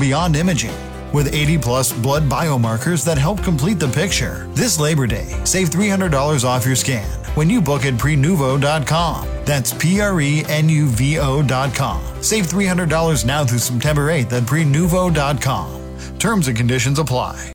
beyond imaging. With 80-plus blood biomarkers that help complete the picture. This Labor Day, save $300 off your scan when you book at prenuvo.com. That's prenuvo.com. Save $300 now through September 8th at prenuvo.com. Terms and conditions apply.